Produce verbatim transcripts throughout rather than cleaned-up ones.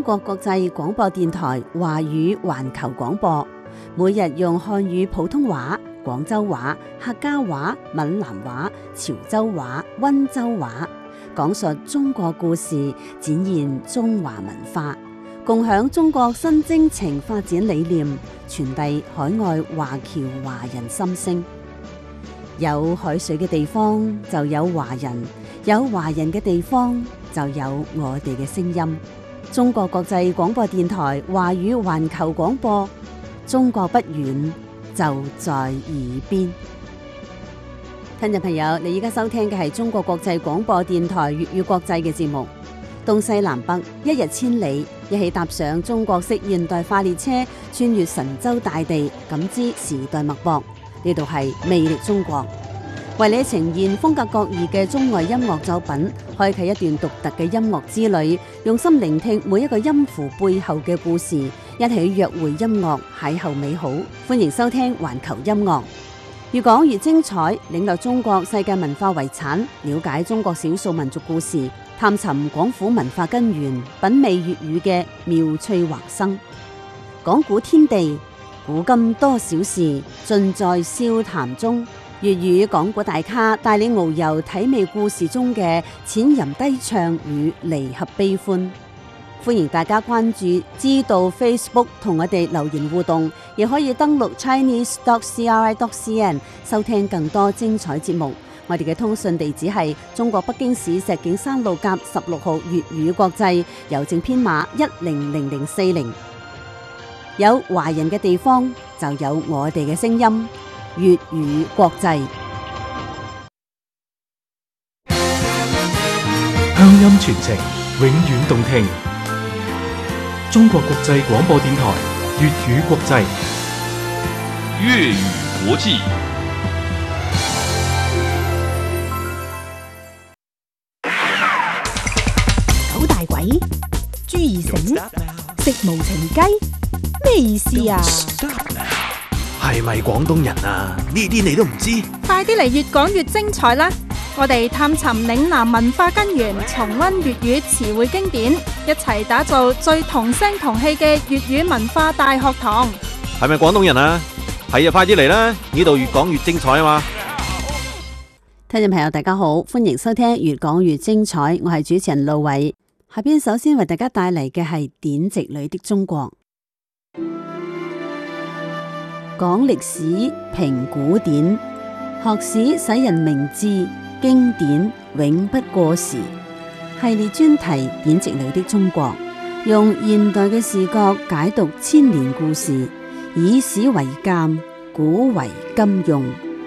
中國國際廣播電台華語環球廣播，每日用漢語普通話、廣州話、客家話、閩南話、潮州話、溫州話，講述中國故事，展現中華文化，共享中國新征程發展理念，傳遞海外華僑華人心聲。有海水嘅地方就有華人，有華人嘅地方就有我哋嘅聲音。中國國際廣播電台華語環球廣播，中國不遠，就在耳邊。聽眾朋友，你而家收聽嘅係中國國際廣播電台粵語國際嘅節目。東西南北，一日千里，一起踏上中國式現代化列車，穿越神州大地，感知時代脈搏。呢度係魅力中國，為你呈現風格各異嘅中外音樂作品，開啟一段獨特嘅音樂之旅，用心聆聽每一個音符背後嘅故事，一起約會音樂，邂逅美好。歡迎收聽環球音樂，越講越精彩，領略中國世界文化遺產，了解中國少數民族故事，探尋廣府文化根源，品味粵語嘅妙趣橫生。講古天地，古今多少事，盡在笑談中。粵語講古大咖帶你遨遊體味故事中嘅淺吟低唱與離合悲歡。歡迎大家關注知道 Facebook 同我哋留言互動，亦可以登錄 chinese dot c r i dot c n 收聽更多精彩節目。我哋嘅通訊地址係中國北京市石景山路甲十六號粵語國際，郵政編碼一零零零四零。有華人嘅地方就有我哋嘅聲音，粵語國際。 鄉音傳情，永遠動聽。中國國際廣播電台粵語國際， 粵語國際。 九大鬼、朱二醒、食無情雞，咩意思啊？ 係咪廣東人啊？呢啲你都唔知？ 快啲嚟越講越精彩啦！我哋探尋嶺南文化根源，重溫粵語詞彙經典，一齊打造最同聲同氣嘅粵語文化大學堂。 係咪廣東人啊？係啊，快啲嚟啦！呢度越講越精彩啊嘛！ 聽眾朋友大家好，歡迎收聽越講越精彩，我係主持人路偉。下邊首先為大家帶嚟嘅係典籍裏的中國。講歷史，評古典，學史使人明智，經典永不過時。系列專題典籍裏的中國，用現代嘅視角解讀千年故事，以史為鑑，古為今用。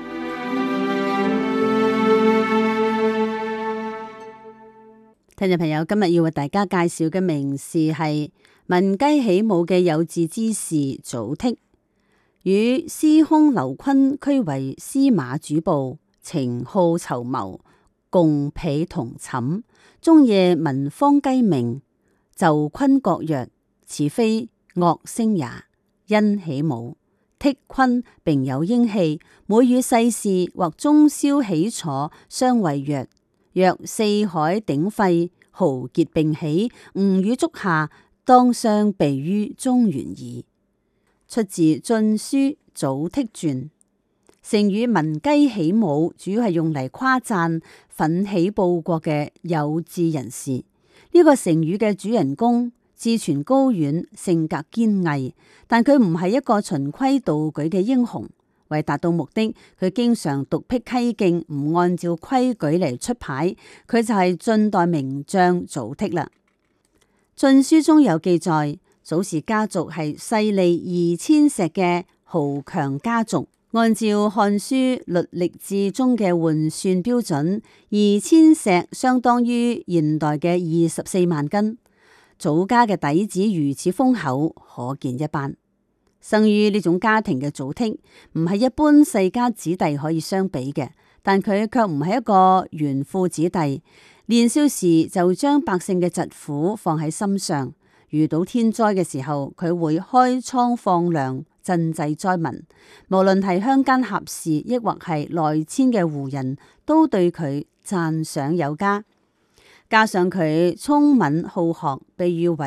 聽眾朋友，今日要為大家介紹嘅名士係聞雞起舞嘅有志之士祖逖。與司空劉琨俱為司馬主簿，程好籌謀，共被同寢。終夜聞方雞鳴，就琨國曰：此非樂聲也，因起舞。剔琨並有英氣，每與世事或中宵起坐，相謂曰：若四海鼎沸，豪傑並起，吾與足下，當相避於中原矣。出自《晉書·祖逖傳》。成語聞雞起舞，主要係用嚟誇讚奮起報國嘅有志人士。呢、這個成語嘅主人公志存高遠，性格堅毅，但佢唔係一個循規蹈矩嘅英雄。為達到目的，佢經常獨辟蹊徑，唔按照規矩嚟出牌。佢就係晉代名將祖逖啦。《晉書》中有記載，祖氏家族係勢力二千石嘅豪強家族。按照《漢書律曆志》中嘅換算標準，二千石相當於現代嘅二十四萬斤。祖家嘅底子如此豐厚，可見一斑。生於呢種家庭嘅祖逖，唔係一般世家子弟可以相比嘅，但佢卻唔係一個紈絝子弟。年少時就將百姓嘅疾苦放喺心上，遇到天災嘅時候，佢會開倉放糧，賑濟災民。無論係鄉間俠士，抑或係內遷嘅胡人，都對佢讚賞有加。加上佢聰敏好學，被譽為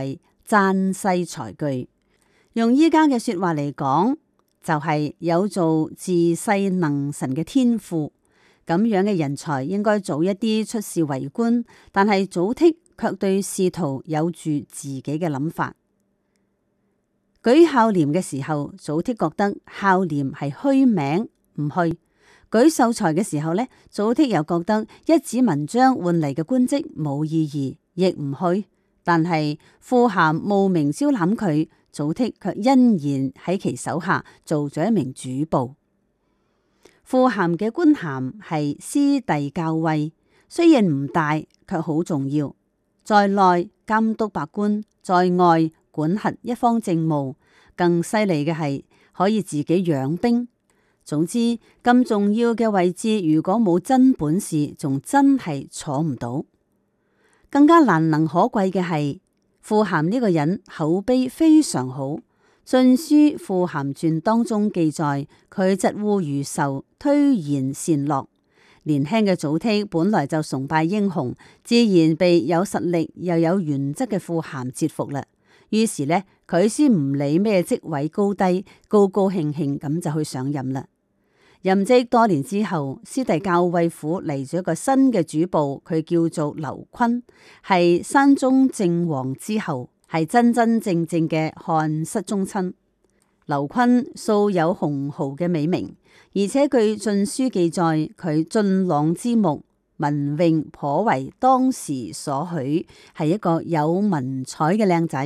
贊世才具。用依家嘅說話嚟講，就係有做治世能臣嘅天賦。咁樣嘅人才應該早一啲出仕為官，但係祖逖卻對仕途有住自己嘅諗法。舉孝廉嘅時候，祖逖覺得孝廉係虛名，唔去；舉秀才嘅時候呢，祖逖又覺得一紙文章換嚟嘅官職冇意義，亦唔去。但係傅咸慕名招攬佢，祖逖卻欣然喺其手下做咗一名主簿。傅咸嘅官銜係司隸校尉，雖然唔大，卻好重要。在內監督百官，在外管轄一方政務。更犀利嘅係可以自己養兵。總之咁重要嘅位置，如果冇真本事，仲真係坐唔到。更加難能可貴嘅係傅咸呢個人口碑非常好，《晉書傅咸傳》當中記載佢疾惡如仇，推賢善樂。年輕嘅祖逖本來就崇拜英雄，自然被有實力又有原則嘅傅咸折服啦。於是呢，佢先唔理咩職位高低，高高興興咁就去上任啦。任職多年之後，司隸校尉府嚟咗一個新嘅主簿，佢叫做劉琨，係山中正王之後，係真真正正嘅漢室宗親。劉琨素有雄豪嘅美名，而且據《晉書》記載，佢俊朗之目，文詠頗為當時所許，係一個有文采嘅靚仔。